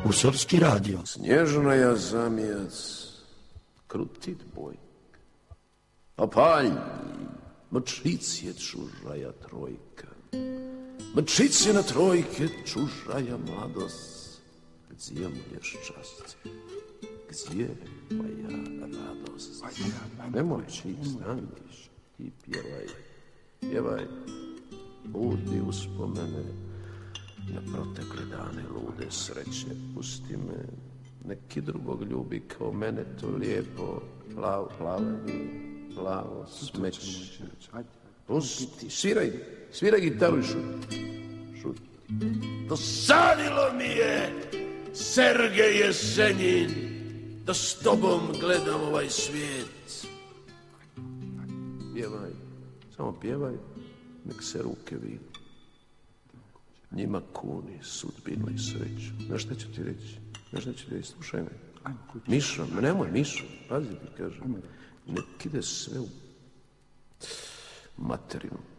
u Srpski radio. Snježna ja zamijac, krutit boj, opaljni, mčic je čužaja trojka, mčic je na trojke čužaja mladost, gdje muješ čast, gdje moja radost. Nemoj ti staniš i pjevaj, budi uspomene na protekle dane lude sreće, pusti me, neki drugog ljubi kao mene, to lijepo, plavo smeće. Pusti, sviraj gitaru i šuti. Dosadilo mi je, Sergej Jesenjin, da s tobom gledam ovaj svijet. Pjevaj, samo pjevaj, nek se ruke vidi. Njima kuni sudbinu i sreću. Znaš šta ću ti reći? Slušaj me. Mišo, nemoj Mišo, pazi ti kažem. Nek ide sve u materinu.